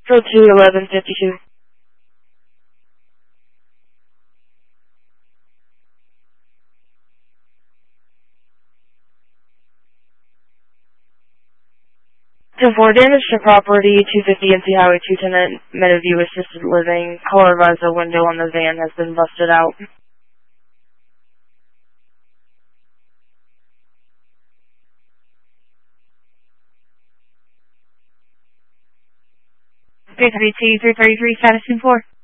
Go to 1152. To 4 damage to property, 250 NC Highway 2 tenant, Meadowview Assisted Living. Caller advised the window on the van has been busted out. Three 333, status 4.